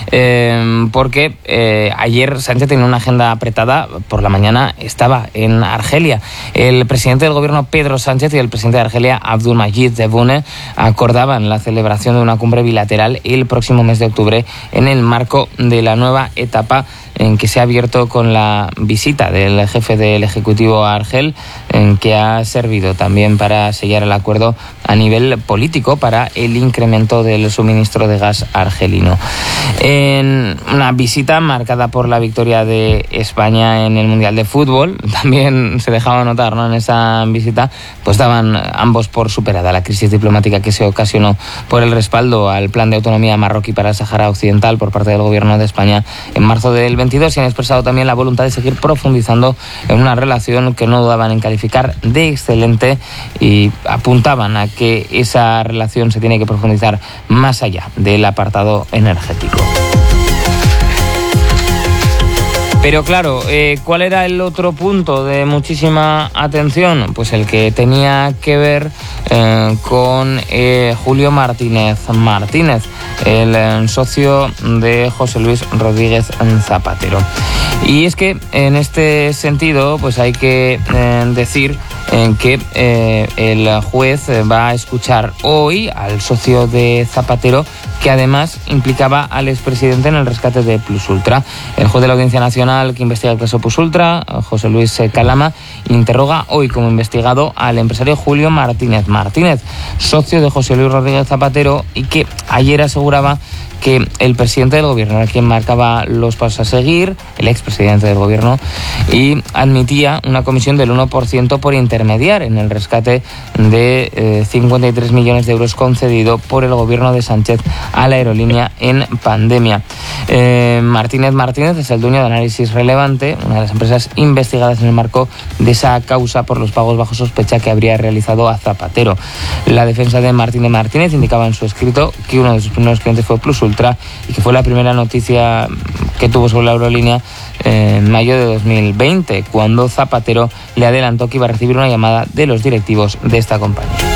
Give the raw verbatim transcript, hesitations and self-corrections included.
eh, porque eh, ayer Sánchez tenía una agenda apretada. Por la mañana estaba en Argelia. El presidente del gobierno, Pedro Sánchez, y el presidente de Argelia, Abdulmajid Tebboune, acordaban la celebración de una cumbre bilateral el próximo mes de octubre en el marco de la nueva etapa en que se ha abierto con la visita del jefe del Ejecutivo a Argel, en que ha servido también para sellar el acuerdo a nivel político para el incremento del suministro de gas argelino. En una visita marcada por la victoria de España en el Mundial de Fútbol, también se dejaba notar, ¿no? En esa visita, pues daban ambos por superada la crisis diplomática que se ocasionó por el respaldo al plan de autonomía marroquí para el Sáhara Occidental por parte del gobierno de España en marzo del veintidós, y han expresado también la voluntad de seguir profundizando en una relación que no dudaban en calificar de excelente, y apuntaban a que esa relación se tiene que profundizar más allá del apartado energético. Pero claro, eh, ¿cuál era el otro punto de muchísima atención? Pues el que tenía que ver eh, con eh, Julio Martínez Martínez, el eh, socio de José Luis Rodríguez Zapatero. Y es que en este sentido, pues hay que eh, decir en que eh, el juez va a escuchar hoy al socio de Zapatero, que además implicaba al expresidente en el rescate de Plus Ultra. El juez de la Audiencia Nacional que investiga el caso Plus Ultra, José Luis Calama, interroga hoy como investigado al empresario Julio Martínez Martínez, socio de José Luis Rodríguez Zapatero, y que ayer aseguraba que el presidente del gobierno era quien marcaba los pasos a seguir, el expresidente del gobierno, y admitía una comisión del uno por ciento por intermediar en el rescate de eh, cincuenta y tres millones de euros concedido por el gobierno de Sánchez a la aerolínea en pandemia. Eh, Martínez Martínez es el dueño de Análisis Relevante, una de las empresas investigadas en el marco de esa causa por los pagos bajo sospecha que habría realizado a Zapatero. La defensa de Martínez Martínez indicaba en su escrito que uno de sus primeros clientes fue Plus Ultra, y que fue la primera noticia que tuvo sobre la aerolínea en mayo de dos mil veinte, cuando Zapatero le adelantó que iba a recibir una llamada de los directivos de esta compañía.